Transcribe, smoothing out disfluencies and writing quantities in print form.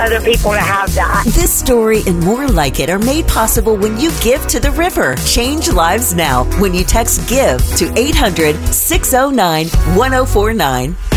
other people to have that. This story and more like it are made possible when you give to the river. Change lives now when you text GIVE to 800-609-1049.